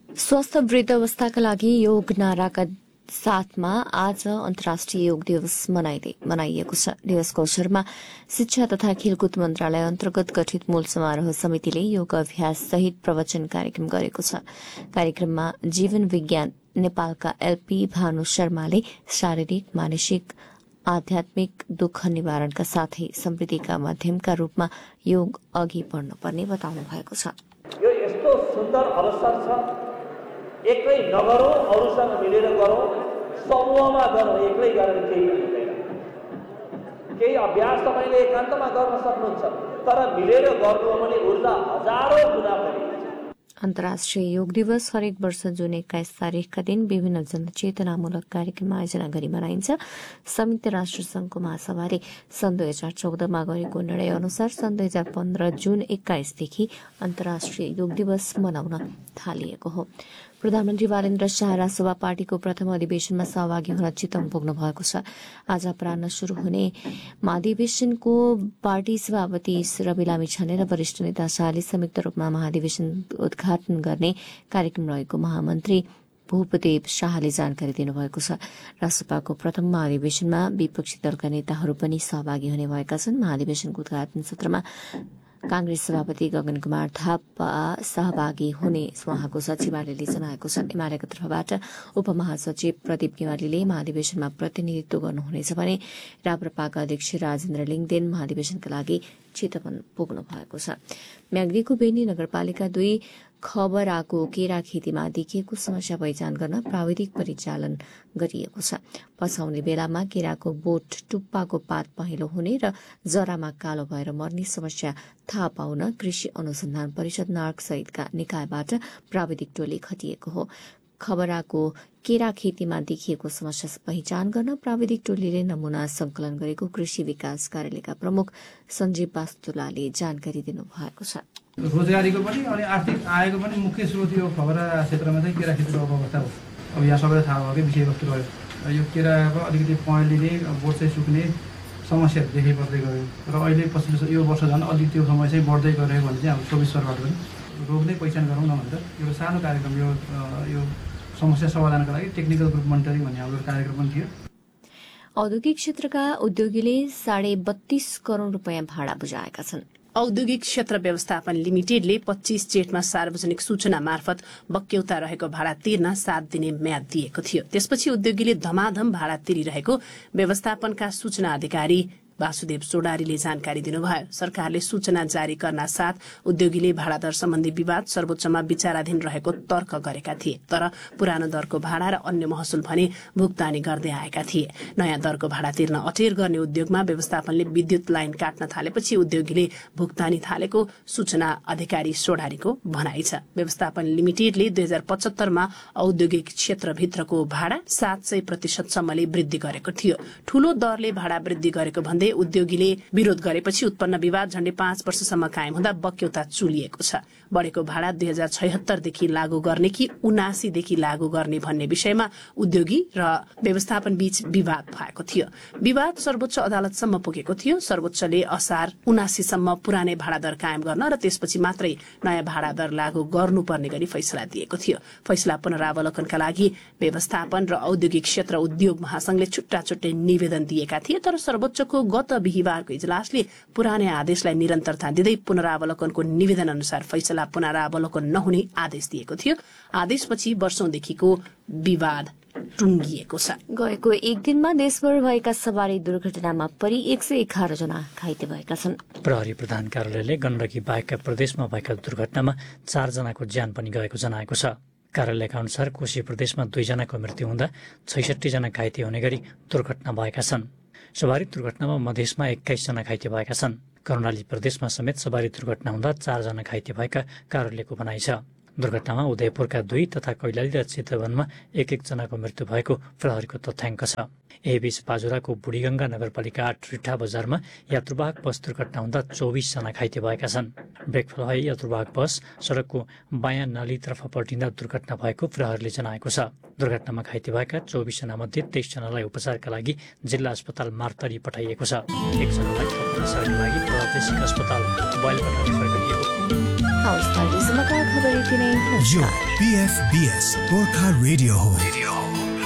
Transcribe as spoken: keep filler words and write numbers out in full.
स्वस्थ वृद्ध अवस्थाका लागि योग नाराका साथमा आज अन्तर्राष्ट्रिय योग दिवस मनाइएको छ। दिवसको अवसरमा शिक्षा तथा खेलकुद मन्त्रालय अन्तर्गत गठित मूल समारोह समितिले योग अभ्यास सहित प्रवचन कार्यक्रम गरेको छ। कार्यक्रममा जीवन विज्ञान नेपालका एलपी भानु शर्माले शारीरिक मानसिक आध्यात्मिक दुःख निवारणका साथै समृद्धिका माध्यमका रूपमा योग अघि बढ्नुपर्ने बताउनु भएको छ। यो यस्तो सुन्दर अवसर छ, एक्लै नगरौं, अरूसँग मिलेर गरौं, समूहमा गरौं, एक्लै गरेर केही हुँदैन। केही अभ्यास तपाईले एकान्तमा गर्न सक्नुहुन्छ, तर मिलेर गर्नु हो भने ऊर्जा हजारौं गुणा बढी। अन्तर्राष्ट्रिय योग दिवस हरेक वर्ष जुन एक्काइस तारिकका दिन विभिन्न जनचेतनामूलक कार्यक्रम आयोजना गरी मनाइन्छ। संयुक्त राष्ट्र संघको महासभाले सन् दुई हजार चौधमा गरेको निर्णय अनुसार सन् दुई हजार पन्ध्र जुन एक्काइसदेखि अन्तर्राष्ट्रिय योग दिवस मनाउन थालिएको हो। प्रधानमन्त्री बालेन्द्र शाह रासपा पार्टीको प्रथम अधिवेशनमा सहभागी हुन चितवन पुग्नु भएको छ। आज अपराह्न शुरू हुने महाधिवेशनको पार्टी सभापति रवि लामिछाने र वरिष्ठ नेता शाहले संयुक्त रूपमा महाधिवेशन उद्घाटन गर्ने कार्यक्रम रहेको महामन्त्री भूपदेव शाहले जानकारी दिनुभएको छ। रासपाको प्रथम महाधिवेशनमा विपक्षी दलका नेताहरू पनि सहभागी हुने भएका छन्। महाधिवेशनको उद्घाटन सत्रमा कांग्रेस सभापति गगन कुमार थापा सहभागी हुने उहाँको सचिवालयले जनाएको छ। एमालेको तर्फबाट उपमहासचिव प्रदीप गेवालीले महाधिवेशनमा प्रतिनिधित्व गर्नुहुनेछ भने राप्रपाका अध्यक्ष राजेन्द्र लिङदेन महाधिवेशनका लागि चितवन पुग्नु भएको छ। म्याग्दीको बेनी नगरपालिका दुई खबराको केरा खेतीमा देखिएको समस्या पहिचान गर्न प्राविधिक परिचालन गरिएको छ। पसाउने बेलामा केराको बोट टुप्पाको पात पहेँलो हुने र जरामा कालो भएर मर्ने समस्या थाहा पाउन कृषि अनुसन्धान परिषद नार्क सहितका निकायबाट प्राविधिक टोली खटिएको हो। खबराको केरा खेतीमा देखिएको समस्या पहिचान गर्न प्राविधिक टोलीले नमूना संकलन गरेको कृषि विकास कार्यालयका प्रमुख सञ्जीव वास्तुलाले जानकारी दिनुभएको छ। रोजगारीको पनि अनि आर्थिक आयको पनि मुख्य स्रोत यो खबरा क्षेत्रमा चाहिँ केरा खेतीको अवस्था हो। अब यहाँ सबैलाई थाहा भएकै विषयवस्तु रह्यो। यो केराको अलिकति पहेँलिने बोट चाहिँ सुक्ने समस्याहरू देखै पर्दै गयो र अहिले पछिल्लो यो वर्ष झन् अलिक त्यो समय चाहिँ बढ्दै गयो भने चाहिँ हाम्रो चौबिस सरबाट पनि रोग नै पहिचान गरौँ न भनेर यो सानो कार्यक्रम यो यो समस्या समाधानका लागि टेक्निकल ग्रुप मोनिटरिङ भन्ने हाम्रो कार्यक्रम पनि थियो। औद्योगिक क्षेत्रका उद्योगीले साढे बत्तीस करोड़ रूपियाँ भाडा बुझाएका छन्। औद्योगिक क्षेत्र व्यवस्थापन लिमिटेडले पच्चीस जेठमा सार्वजनिक सूचना मार्फत बक्यौता रहेको भाडा तिर्न सात दिने म्याद दिएको थियो। त्यसपछि उद्योगीले धमाधम भाडा तिरिरहेको व्यवस्थापनका सूचना अधिकारी वासुदेव सोडारीले जानकारी दिनुभयो। सरकारले सूचना जारी गर्न साथ उद्योगीले भाडा दर सम्बन्धी विवाद सर्वोच्चमा विचाराधीन रहेको तर्क गरेका थिए, तर पुरानो दरको भाडा र अन्य महसुल भने भुक्तानी गर्दै आएका थिए। नयाँ दरको भाडा तिर्न अटेर गर्ने उद्योगमा व्यवस्थापनले विद्युत लाइन काट्न थालेपछि उद्योगीले भुक्तानी थालेको सूचना अधिकारी सोडारीको भनाइ छ। व्यवस्थापन लिमिटेडले दुई हजार पचहत्तरमा औद्योगिक क्षेत्रभित्रको भाडा सात सय प्रतिशतसम्मले वृद्धि गरेको थियो। ठूलो दरले भाडा वृद्धि गरेको भन्दै उद्योगीले विरोध गरेपछि उत्पन्न विवाद झण्डै पाँच वर्षसम्म कायम हुँदा बक्यौता चुलिएको छ। बढेको भाडा दुई हजार छयहत्तरदेखि लागू गर्ने कि उनासीदेखि लागू गर्ने भन्ने विषयमा उद्योगी र व्यवस्थापन बीच विवाद भएको थियो। विवाद सर्वोच्च अदालतसम्म पुगेको थियो। सर्वोच्चले असार उनासीसम्म पुरानै भाडा दर कायम गर्न र त्यसपछि मात्रै नयाँ भाडा दर लागू गर्नुपर्ने गरी फैसला दिएको थियो। फैसला पुनरावलोकनका लागि व्यवस्थापन र औद्योगिक क्षेत्र उद्योग महासंघले छुट्टा छुट्टै निवेदन दिएका थिए, तर सर्वोच्चको गत बिहिबारको इजलासले पुरानै आदेशलाई निरन्तरता दिँदै पुनरावलोकनको निवेदन अनुसार फैसला पुनरावलोकन नहुने आदेश दिएको थियो। आदेशपछि वर्षौंदेखिको विवाद टुंगिएको छ। गएको एक दिनमा देशभर भएका सवारी दुर्घटनामा परि एक सय एघार जना घाइते भएका छन्। प्रहरी प्रधान कार्यालयले गण्डकी बाहेकका प्रदेशमा भएका दुर्घटनामा चारजनाको ज्यान पनि गएको जनाएको छ। कार्यालयका अनुसार कोशी प्रदेशमा दुईजनाको मृत्यु हुँदा छैसठी जना घाइते हुने गरी दुर्घटना भएका छन्। सवारी दुर्घटनामा मधेसमा एक्काइसजना घाइते भएका छन्। कर्णाली प्रदेशमा समेत सवारी दुर्घटना हुँदा चारजना घाइते भएका कार्यालयको भनाइ छ। दुर्घटनामा उदयपुरका दुई तथा कैलाली र चितवनमा एक एकजनाको मृत्यु भएको प्रहरीको तथ्याङ्क छ। यहीबीच पाजुराको बुढीगंगा नगरपालिका आठ रिठा बजारमा यात्रुवाहक बस दुर्घटना हुँदा चौबिसजना घाइते भएका छन्। ब्रेक फेल भए यात्रुवाहक बस सड़कको बायाँ नालीतर्फ पल्टिँदा दुर्घटना भएको प्रहरीले जनाएको छ। दुर्घटनामा घाइते भएका चौबिसजना मध्ये तेइसजनालाई उपचारका लागि जिल्ला अस्पताल मार्तरी पठाइएको छ। एकजनालाई लागि प्रादेशिक अस्पताल बैलपाटा रेफर गरिएको। हवस् त अहिलेसम्मका खबर यति नै। यो नमस्कार। पीएफबीएस गोर्खा रेडियो हो।